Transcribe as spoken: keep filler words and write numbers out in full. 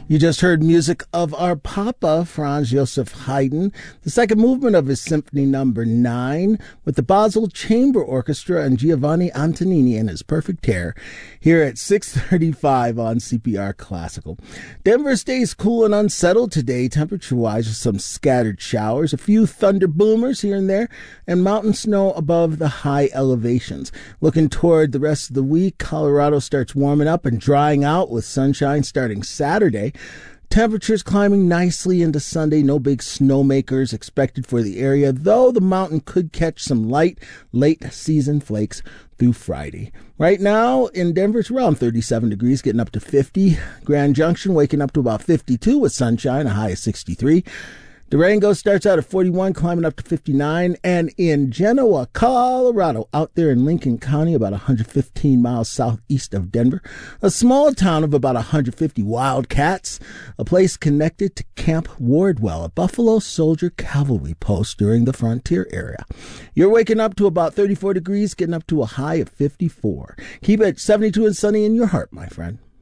You just heard music of our Papa, Franz Joseph Haydn, the second movement of his Symphony Number nine, with the Basel Chamber Orchestra and Giovanni Antonini and his perfect hair, here at six thirty-five on C P R Classical. Denver stays cool and unsettled today, temperature-wise, with some scattered showers, a few thunder boomers here and there, and mountain snow above the high elevations. Looking toward the rest of the week, Colorado starts warming up and drying out with sunshine starting Saturday. Temperatures climbing nicely into Sunday. No big snowmakers expected for the area, though the mountain could catch some light, late-season flakes through Friday. Right now in Denver, it's around thirty-seven degrees, getting up to fifty. Grand Junction waking up to about fifty-two with sunshine, a high of sixty-three. Durango starts out at forty-one, climbing up to fifty-nine. And in Genoa, Colorado, out there in Lincoln County, about one hundred fifteen miles southeast of Denver, a small town of about one hundred fifty Wildcats, a place connected to Camp Wardwell, a Buffalo Soldier cavalry post during the frontier era. You're waking up to about thirty-four degrees, getting up to a high of fifty-four. Keep it seventy-two and sunny in your heart, my friend.